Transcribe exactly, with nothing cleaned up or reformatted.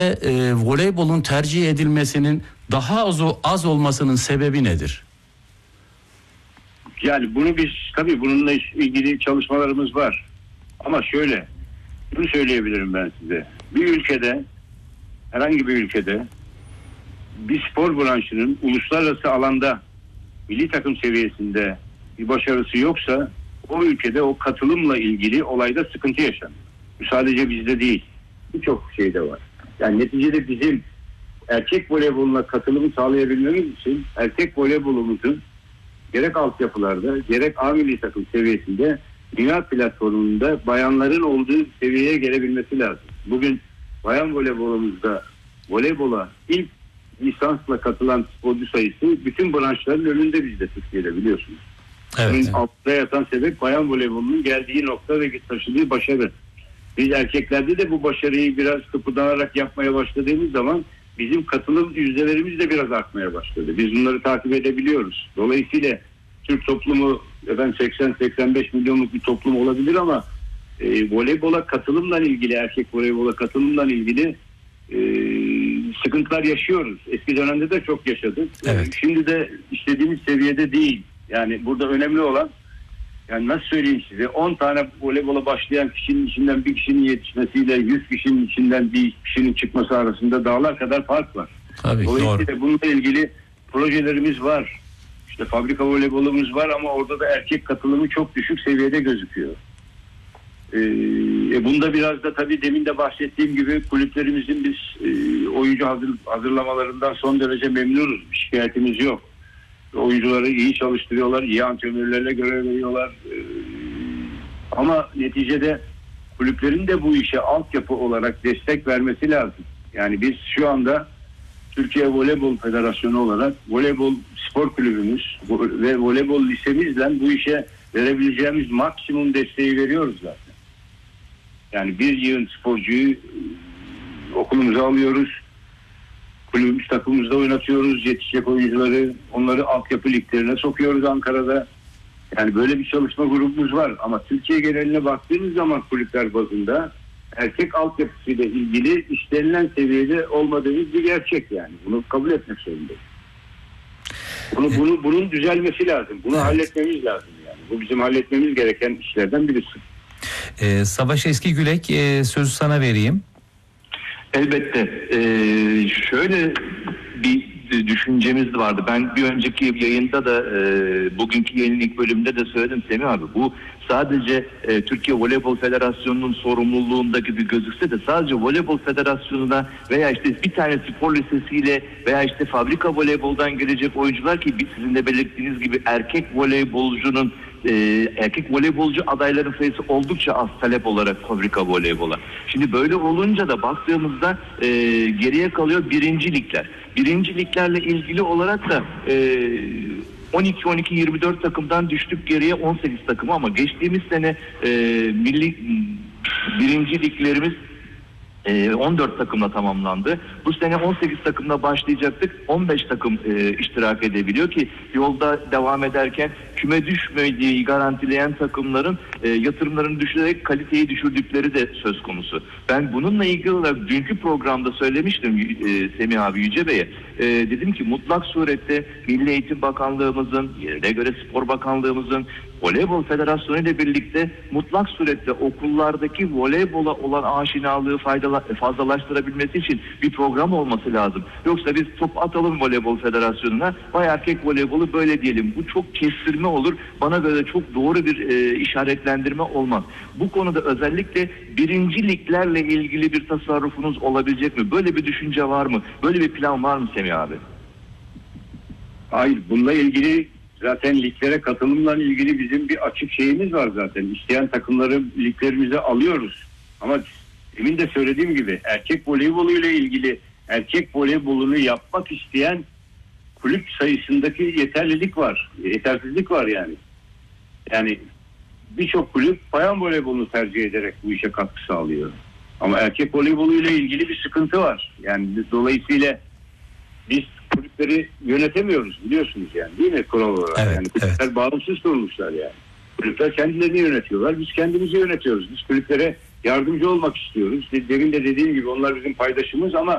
e, voleybolun tercih edilmesinin daha az, az olmasının sebebi nedir? Yani bunu biz tabii bununla ilgili çalışmalarımız var. Ama şöyle, bunu söyleyebilirim ben size. Bir ülkede, herhangi bir ülkede bir spor branşının uluslararası alanda milli takım seviyesinde bir başarısı yoksa o ülkede o katılımla ilgili olayda sıkıntı yaşanır. Bu sadece bizde değil. Birçok şeyde var. Yani neticede bizim erkek voleyboluna katılımı sağlayabilmemiz için erkek voleybolumuzun gerek altyapılarda gerek A milli takım seviyesinde dünya platformunda bayanların olduğu seviyeye gelebilmesi lazım. Bugün bayan voleybolumuzda voleybola ilk lisansla katılan sporcu sayısı bütün branşların önünde bizde Türkiye'de, biliyorsunuz. Evet. Bunun altta yatan sebep bayan voleybolunun geldiği nokta ve taşıdığı başarı. Biz erkeklerde de bu başarıyı biraz kıpırdanarak yapmaya başladığımız zaman bizim katılım yüzdelerimiz de biraz artmaya başladı. Biz bunları takip edebiliyoruz. Dolayısıyla Türk toplumu efendim seksen seksen beş milyonluk bir toplum olabilir ama e, voleybola katılımla ilgili, erkek voleybola katılımla ilgili e, sıkıntılar yaşıyoruz. Eski dönemde de çok yaşadık. Evet. Şimdi de istediğimiz seviyede değil. Yani burada önemli olan, yani nasıl söyleyeyim size, on tane voleybola başlayan kişinin içinden bir kişinin yetişmesiyle yüz kişinin içinden bir kişinin çıkması arasında dağlar kadar fark var. Tabii, dolayısıyla doğru. bununla ilgili projelerimiz var. İşte fabrika voleybolumuz var ama orada da erkek katılımı çok düşük seviyede gözüküyor. Ee, e bunda biraz da tabii demin de bahsettiğim gibi kulüplerimizin biz e, oyuncu hazır, hazırlamalarından son derece memnunuz. Bir şikayetimiz yok. Oyuncuları iyi çalıştırıyorlar, iyi antrenörlerle görev veriyorlar. Ee, ama neticede kulüplerin de bu işe altyapı olarak destek vermesi lazım. Yani biz şu anda Türkiye Voleybol Federasyonu olarak voleybol spor kulübümüz ve voleybol lisemizle bu işe verebileceğimiz maksimum desteği veriyoruz zaten. Yani bir yığın sporcuyu okulumuza alıyoruz. Kulübümüz, takımımızda oynatıyoruz. Yetişecek oyuncuları, onları altyapı liglerine sokuyoruz Ankara'da. Yani böyle bir çalışma grubumuz var. Ama Türkiye geneline baktığımız zaman kulüpler bazında erkek altyapısıyla ilgili istenilen seviyede olmadığımız bir gerçek yani. Bunu kabul etmek zorundayız. Bunu, bunu, bunun düzelmesi lazım. Bunu evet. halletmemiz lazım yani. Bu bizim halletmemiz gereken işlerden birisi. Ee, Savaş Eskigülek, e, sözü sana vereyim. Elbette. Ee, şöyle bir düşüncemiz vardı. Ben bir önceki yayında da e, bugünkü yayının ilk bölümünde de söyledim Semih abi. Bu sadece e, Türkiye Voleybol Federasyonu'nun sorumluluğunda gibi gözükse de sadece Voleybol Federasyonu'na veya işte bir tane spor lisesiyle veya işte fabrika voleyboldan gelecek oyuncular ki sizin de belirttiğiniz gibi erkek voleybolcunun e, erkek voleybolcu adayların sayısı oldukça az talep olarak fabrika voleybola. Şimdi böyle olunca da baktığımızda e, geriye kalıyor birinci ligler. Birinci liglerle ilgili olarak da e, on iki on iki yirmi dört takımdan düştük geriye on sekiz takıma ama geçtiğimiz sene e, milli birinci liglerimiz e, on dört takımla tamamlandı. Bu sene on sekiz takımla başlayacaktık. on beş takım e, iştirak edebiliyor ki yolda devam ederken küme düşmeyi garantileyen takımların e, yatırımlarını düşürerek kaliteyi düşürdükleri de söz konusu. Ben bununla ilgili olarak dünkü programda söylemiştim e, Semih abi Yüce Bey'e. E, dedim ki mutlak surette Milli Eğitim Bakanlığımızın, yerine göre Spor Bakanlığımızın, Voleybol Federasyonu ile birlikte mutlak surette okullardaki voleybola olan aşinalığı faydalı, fazlalaştırabilmesi için bir program olması lazım. Yoksa biz top atalım Voleybol Federasyonu'na, vay erkek voleybolu böyle diyelim. Bu çok kestirme olur. Bana göre çok doğru bir e, işaretlendirme olmaz. Bu konuda özellikle birinci liglerle ilgili bir tasarrufunuz olabilecek mi? Böyle bir düşünce var mı? Böyle bir plan var mı Semih abi? Hayır, bununla ilgili zaten liglere katılımla ilgili bizim bir açık şeyimiz var zaten. İsteyen takımları liglerimize alıyoruz. Ama demin de söylediğim gibi erkek voleybolu ile ilgili erkek voleybolunu yapmak isteyen kulüp sayısındaki yeterlilik var. Yetersizlik var yani. Yani birçok kulüp bayan voleybolunu tercih ederek bu işe katkı sağlıyor. Ama erkek voleybolu ile ilgili bir sıkıntı var. Yani kulüpleri biz kulüpleri yönetemiyoruz biliyorsunuz yani, değil mi kural olarak? Evet, yani kulüpler evet. bağımsız kuruluşlar yani. Kulüpler kendilerini yönetiyorlar. Biz kendimizi yönetiyoruz. Biz kulüplere yardımcı olmak istiyoruz. Demin de dediğim gibi onlar bizim paydaşımız ama